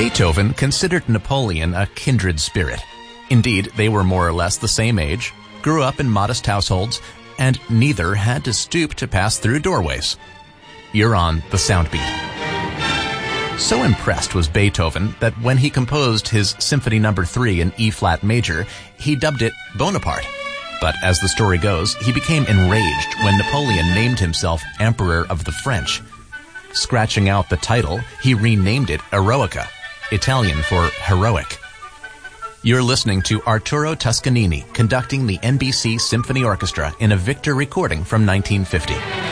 Beethoven considered Napoleon a kindred spirit. Indeed, they were more or less the same age, grew up in modest households, and neither had to stoop to pass through doorways. You're on The Soundbeat. So impressed was Beethoven that when he composed his Symphony No. 3 in E-flat major, he dubbed it Bonaparte. But as the story goes, he became enraged when Napoleon named himself Emperor of the French. Scratching out the title, he renamed it Eroica, Italian for heroic. You're listening to Arturo Toscanini conducting the NBC Symphony Orchestra in a Victor recording from 1950.